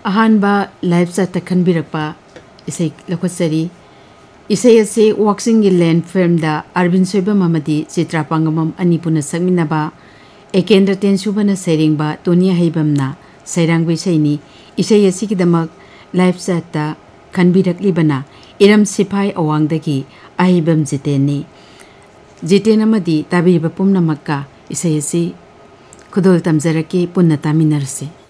अहानबा life chart खनबिरकपा इसे लखोत्सरी इसे असे वॉक्सिंग लैंड फिल्म दा अरविंद सोइबम अमदी चित्रा पांगमम अनिपुन सकमिनबा एकेंद्र तेनसुबन सैरेंबा तोनिया हैबमना सैरांगबे सैनी इसे असिगिदमक लाइफ चार्ट खनबिरकलिबना इरम सिपाई अवांगदगी अहिबम जितेनी जितेन अमदी ताबिब पुमनमक्का इसे असी खुदोल तमजरके पुन्ना तामिनरसे।